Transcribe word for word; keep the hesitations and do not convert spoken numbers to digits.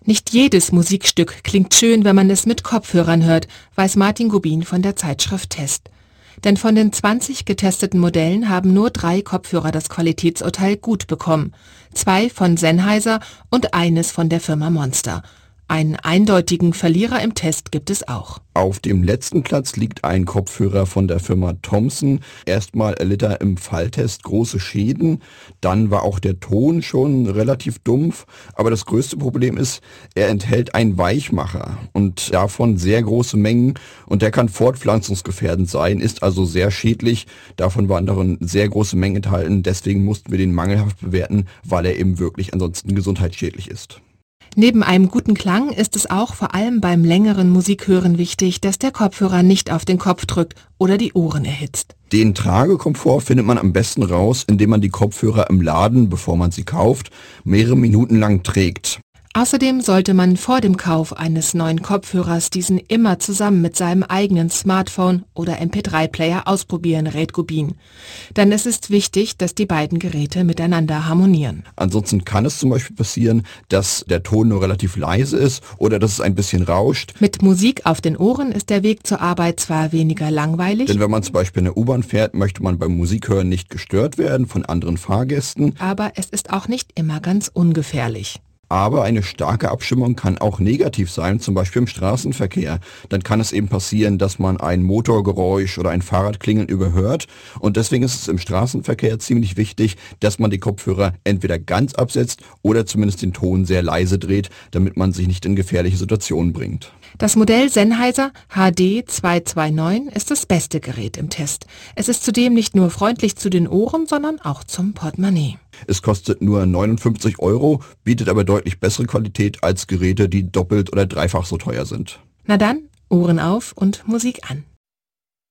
Nicht jedes Musikstück klingt schön, wenn man es mit Kopfhörern hört, weiß Martin Gubin von der Zeitschrift Test. Denn von den zwanzig getesteten Modellen haben nur drei Kopfhörer das Qualitätsurteil gut bekommen. Zwei von Sennheiser und eines von der Firma Monster. Einen eindeutigen Verlierer im Test gibt es auch. Auf dem letzten Platz liegt ein Kopfhörer von der Firma Thomson. Erstmal erlitt er im Falltest große Schäden, dann war auch der Ton schon relativ dumpf, aber das größte Problem ist, er enthält einen Weichmacher und davon sehr große Mengen und der kann fortpflanzungsgefährdend sein, ist also sehr schädlich. Davon waren darin sehr große Mengen enthalten, deswegen mussten wir den mangelhaft bewerten, weil er eben wirklich ansonsten gesundheitsschädlich ist. Neben einem guten Klang ist es auch vor allem beim längeren Musikhören wichtig, dass der Kopfhörer nicht auf den Kopf drückt oder die Ohren erhitzt. Den Tragekomfort findet man am besten raus, indem man die Kopfhörer im Laden, bevor man sie kauft, mehrere Minuten lang trägt. Außerdem sollte man vor dem Kauf eines neuen Kopfhörers diesen immer zusammen mit seinem eigenen Smartphone oder M P drei Player ausprobieren, rät Gubin. Denn es ist wichtig, dass die beiden Geräte miteinander harmonieren. Ansonsten kann es zum Beispiel passieren, dass der Ton nur relativ leise ist oder dass es ein bisschen rauscht. Mit Musik auf den Ohren ist der Weg zur Arbeit zwar weniger langweilig, Denn wenn man zum Beispiel in der U-Bahn fährt, möchte man beim Musikhören nicht gestört werden von anderen Fahrgästen. Aber es ist auch nicht immer ganz ungefährlich. Aber eine starke Abstimmung kann auch negativ sein, zum Beispiel im Straßenverkehr. Dann kann es eben passieren, dass man ein Motorgeräusch oder ein Fahrradklingeln überhört. Und deswegen ist es im Straßenverkehr ziemlich wichtig, dass man die Kopfhörer entweder ganz absetzt oder zumindest den Ton sehr leise dreht, damit man sich nicht in gefährliche Situationen bringt. Das Modell Sennheiser H D zweihunderneunundzwanzig ist das beste Gerät im Test. Es ist zudem nicht nur freundlich zu den Ohren, sondern auch zum Portemonnaie. Es kostet nur neunundfünfzig Euro, bietet aber deutlich bessere Qualität als Geräte, die doppelt oder dreifach so teuer sind. Na dann, Ohren auf und Musik an.